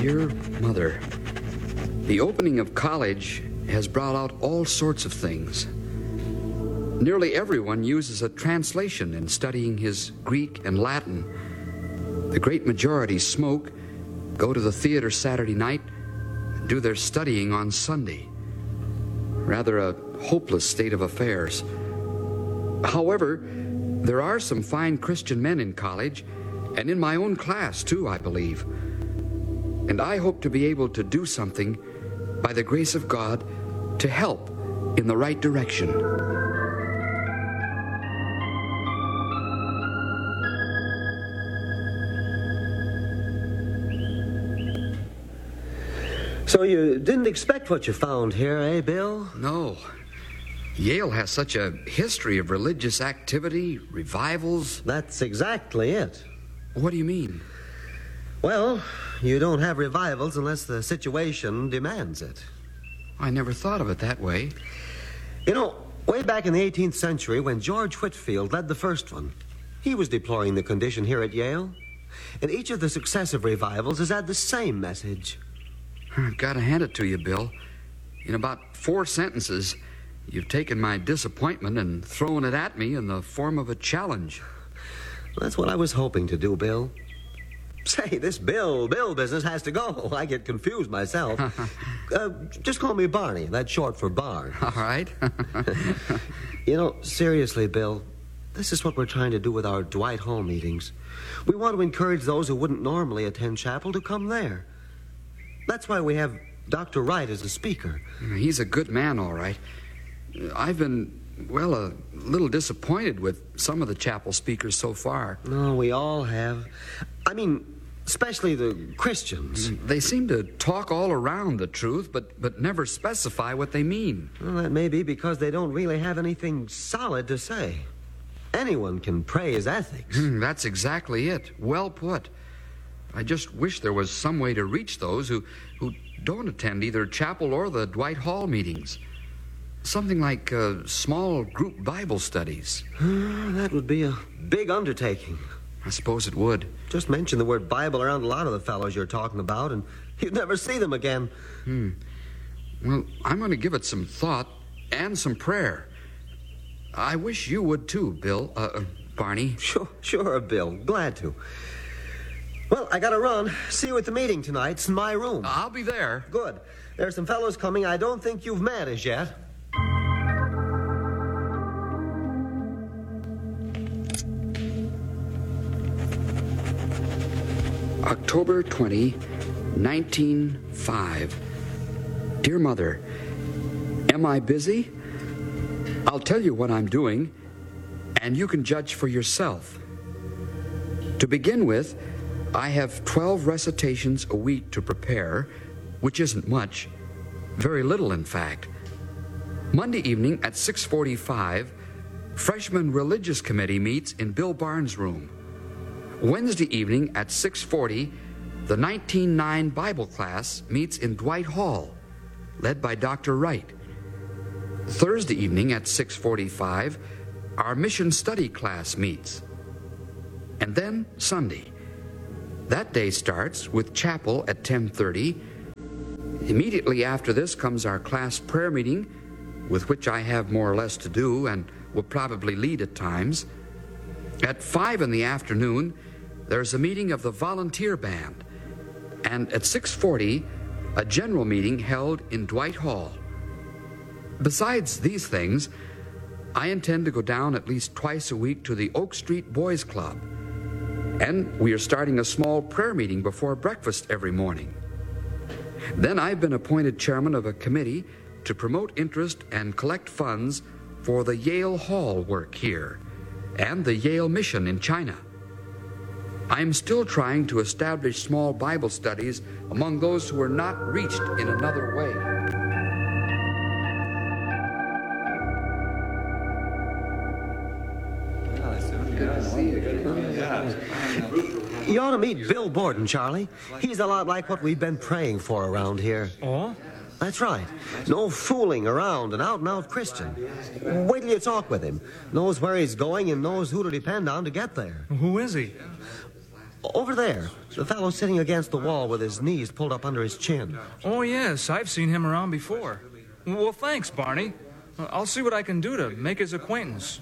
Dear Mother, the opening of college has brought out all sorts of things. Nearly everyone uses a translation in studying his Greek and Latin. The great majority smoke, go to the theater Saturday night, and do their studying on Sunday. Rather a hopeless state of affairs. However, there are some fine Christian men in college, and in my own class, too, I believe. And I hope to be able to do something, by the grace of God, to help in the right direction. So you didn't expect what you found here, eh, Bill? No. Yale has such a history of religious activity, revivals. That's exactly it. What do you mean? Well, you don't have revivals unless the situation demands it. I never thought of it that way. You know, way back in the 18th century, when George Whitefield led the first one, he was deploring the condition here at Yale. And each of the successive revivals has had the same message. I've got to hand it to you, Bill. In about 4 sentences, you've taken my disappointment and thrown it at me in the form of a challenge. That's what I was hoping to do, Bill. Say, this Bill business has to go. I get confused myself. Just call me Barney. That's short for Bar. All right. You know, seriously, Bill, this is what we're trying to do with our Dwight Hall meetings. We want to encourage those who wouldn't normally attend chapel to come there. That's why we have Dr. Wright as a speaker. He's a good man, all right. I've been, well, a little disappointed with some of the chapel speakers so far. No, we all have. I mean, especially the Christians. They seem to talk all around the truth, but never specify what they mean. Well, that may be because they don't really have anything solid to say. Anyone can praise ethics. That's exactly it. Well put. I just wish there was some way to reach those who don't attend either chapel or the Dwight Hall meetings. Something like small group Bible studies. That would be a big undertaking. I suppose it would. Just mention the word Bible around a lot of the fellows you're talking about, and you'd never see them again. Well, I'm going to give it some thought and some prayer. I wish you would too, Bill. Barney. Sure, Bill. Glad to. Well, I gotta run. See you at the meeting tonight. It's in my room. I'll be there. Good. There's some fellows coming I don't think you've met as yet. October 20, 1905. Dear Mother, am I busy? I'll tell you what I'm doing, and you can judge for yourself. To begin with, I have 12 recitations a week to prepare, which isn't much. Very little, in fact. Monday evening at 6:45, Freshman Religious Committee meets in Bill Barnes' room. Wednesday evening at 6:40, the 1909 Bible class meets in Dwight Hall, led by Dr. Wright. Thursday evening at 6:45, our mission study class meets. And then Sunday. That day starts with chapel at 10:30. Immediately after this comes our class prayer meeting, with which I have more or less to do and will probably lead at times. At 5 in the afternoon, there's a meeting of the volunteer band. And at 6:40, a general meeting held in Dwight Hall. Besides these things, I intend to go down at least twice a week to the Oak Street Boys Club. And we are starting a small prayer meeting before breakfast every morning. Then I've been appointed chairman of a committee to promote interest and collect funds for the Yale Hall work here and the Yale Mission in China. I'm still trying to establish small Bible studies among those who are not reached in another way. You ought to meet Bill Borden, Charlie. He's a lot like what we've been praying for around here. Oh? That's right. No fooling around, an out-and-out Christian. Wait till you talk with him. Knows where he's going and knows who to depend on to get there. Who is he? Over there. The fellow sitting against the wall with his knees pulled up under his chin. Oh, yes, I've seen him around before. Well, thanks, Barney. I'll see what I can do to make his acquaintance.